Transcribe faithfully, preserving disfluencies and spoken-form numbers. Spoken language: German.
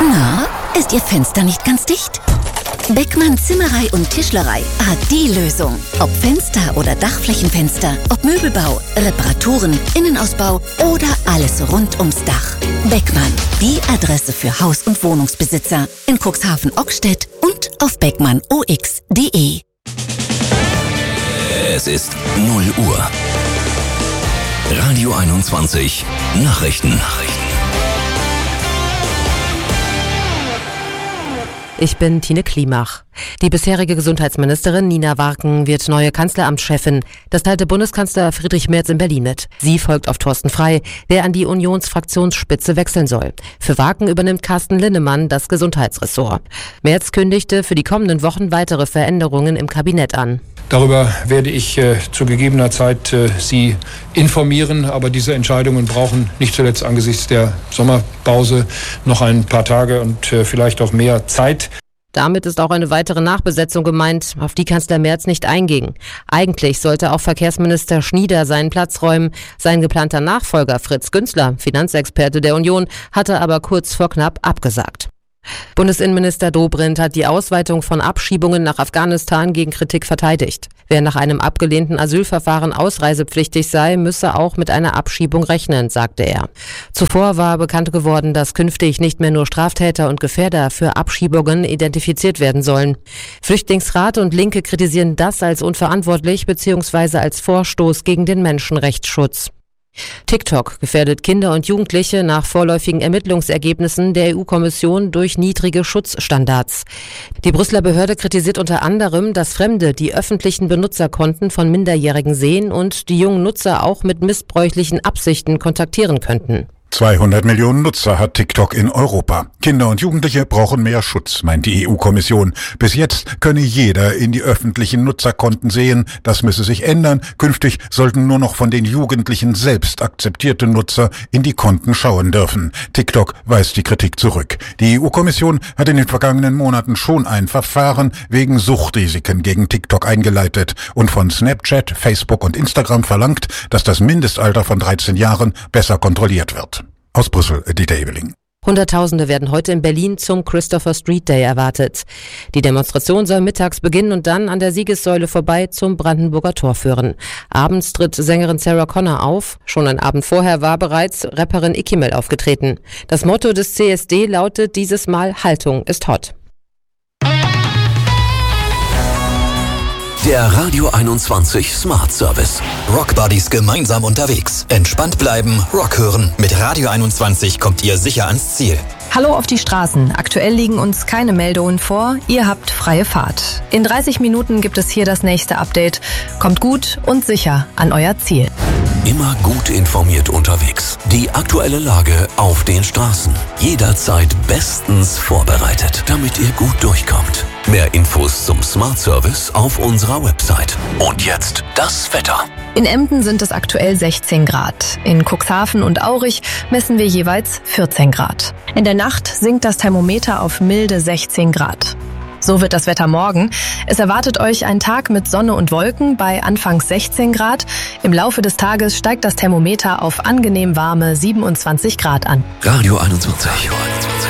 Na, ist Ihr Fenster nicht ganz dicht? Beckmann Zimmerei und Tischlerei hat die Lösung. Ob Fenster oder Dachflächenfenster, ob Möbelbau, Reparaturen, Innenausbau oder alles rund ums Dach. Beckmann, die Adresse für Haus- und Wohnungsbesitzer in Cuxhaven-Ockstedt und auf beckmann o x punkt de. Es ist null Uhr. Radio einundzwanzig Nachrichten. Nachrichten. Ich bin Tine Klimach. Die bisherige Gesundheitsministerin Nina Warken wird neue Kanzleramtschefin. Das teilte Bundeskanzler Friedrich Merz in Berlin mit. Sie folgt auf Thorsten Frey, der an die Unionsfraktionsspitze wechseln soll. Für Warken übernimmt Carsten Linnemann das Gesundheitsressort. Merz kündigte für die kommenden Wochen weitere Veränderungen im Kabinett an. Darüber werde ich äh, zu gegebener Zeit äh, Sie informieren, aber diese Entscheidungen brauchen nicht zuletzt angesichts der Sommerpause noch ein paar Tage und äh, vielleicht auch mehr Zeit. Damit ist auch eine weitere Nachbesetzung gemeint, auf die Kanzler Merz nicht einging. Eigentlich sollte auch Verkehrsminister Schnieder seinen Platz räumen. Sein geplanter Nachfolger Fritz Günzler, Finanzexperte der Union, hatte aber kurz vor knapp abgesagt. Bundesinnenminister Dobrindt hat die Ausweitung von Abschiebungen nach Afghanistan gegen Kritik verteidigt. Wer nach einem abgelehnten Asylverfahren ausreisepflichtig sei, müsse auch mit einer Abschiebung rechnen, sagte er. Zuvor war bekannt geworden, dass künftig nicht mehr nur Straftäter und Gefährder für Abschiebungen identifiziert werden sollen. Flüchtlingsrat und Linke kritisieren das als unverantwortlich bzw. als Vorstoß gegen den Menschenrechtsschutz. TikTok gefährdet Kinder und Jugendliche nach vorläufigen Ermittlungsergebnissen der E U-Kommission durch niedrige Schutzstandards. Die Brüsseler Behörde kritisiert unter anderem, dass Fremde die öffentlichen Benutzerkonten von Minderjährigen sehen und die jungen Nutzer auch mit missbräuchlichen Absichten kontaktieren könnten. zweihundert Millionen Nutzer hat TikTok in Europa. Kinder und Jugendliche brauchen mehr Schutz, meint die E U-Kommission. Bis jetzt könne jeder in die öffentlichen Nutzerkonten sehen. Das müsse sich ändern. Künftig sollten nur noch von den Jugendlichen selbst akzeptierte Nutzer in die Konten schauen dürfen. TikTok weist die Kritik zurück. Die E U-Kommission hat in den vergangenen Monaten schon ein Verfahren wegen Suchtrisiken gegen TikTok eingeleitet und von Snapchat, Facebook und Instagram verlangt, dass das Mindestalter von dreizehn Jahren besser kontrolliert wird. Aus Brüssel, Dieter Ebeling. Hunderttausende werden heute in Berlin zum Christopher Street Day erwartet. Die Demonstration soll mittags beginnen und dann an der Siegessäule vorbei zum Brandenburger Tor führen. Abends tritt Sängerin Sarah Connor auf. Schon einen Abend vorher war bereits Rapperin Ikimel aufgetreten. Das Motto des C S D lautet dieses Mal: Haltung ist hot. Der Radio einundzwanzig Smart Service. Rockbuddies gemeinsam unterwegs. Entspannt bleiben, Rock hören. Mit Radio einundzwanzig kommt ihr sicher ans Ziel. Hallo auf die Straßen. Aktuell liegen uns keine Meldungen vor. Ihr habt freie Fahrt. In dreißig Minuten gibt es hier das nächste Update. Kommt gut und sicher an euer Ziel. Immer gut informiert unterwegs. Die aktuelle Lage auf den Straßen. Jederzeit bestens vorbereitet, damit ihr gut durchkommt. Mehr Infos zum Smart Service auf unserer Website. Und jetzt das Wetter. In Emden sind es aktuell sechzehn Grad. In Cuxhaven und Aurich messen wir jeweils vierzehn Grad. In der Nacht sinkt das Thermometer auf milde sechzehn Grad. So wird das Wetter morgen. Es erwartet euch ein Tag mit Sonne und Wolken bei anfangs sechzehn Grad. Im Laufe des Tages steigt das Thermometer auf angenehm warme siebenundzwanzig Grad an. Radio einundzwanzig.